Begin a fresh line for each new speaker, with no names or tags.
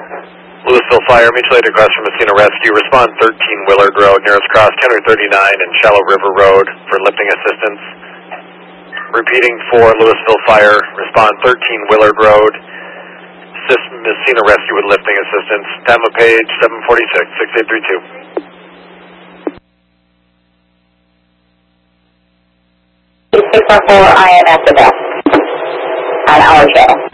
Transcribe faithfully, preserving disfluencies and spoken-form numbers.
Louisville Fire, mutual aid request from Messina Rescue. Respond thirteen Willard Road, nearest cross, County thirty-nine and Shallow River Road for lifting assistance. Repeating for Louisville Fire, respond thirteen Willard Road. Assist Messina Rescue with lifting assistance. Time of page seven forty-six, six eight three two.
six one four I N F the best on our channel.